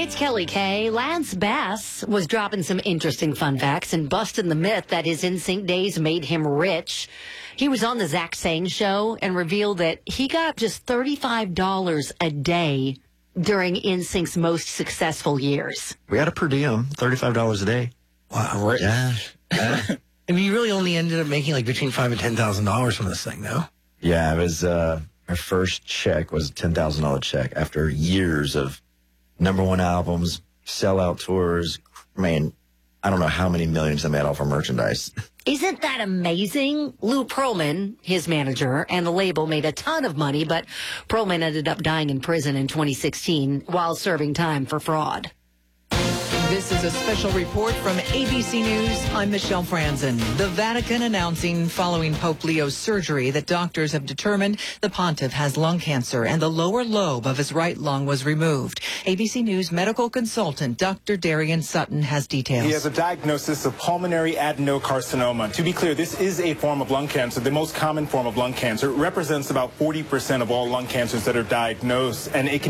it's Kelly Kay. Lance Bass was dropping some interesting fun facts and busting the myth that his NSYNC days made him rich. He was on the Zach Sang show and revealed that he got just $35 a day during NSYNC's most successful years. We had a per diem, $35 a day. Wow. Yeah. I mean, you really only ended up making like between $5,000 and $10,000 from this thing, though. Yeah, it was, our first check was a $10,000 check after years of #1 albums, sellout tours. Man, I don't know how many millions I made off of merchandise. Isn't that amazing? Lou Pearlman, his manager, and the label made a ton of money, but Pearlman ended up dying in prison in 2016 while serving time for fraud. This is a special report from ABC News. I'm Michelle Franzen. The Vatican announcing following Pope Leo's surgery that doctors have determined the pontiff has lung cancer and the lower lobe of his right lung was removed. ABC News medical consultant Dr. Darian Sutton has details. He has a diagnosis of pulmonary adenocarcinoma. To be clear, this is a form of lung cancer, the most common form of lung cancer. It represents about 40% of all lung cancers that are diagnosed, and it can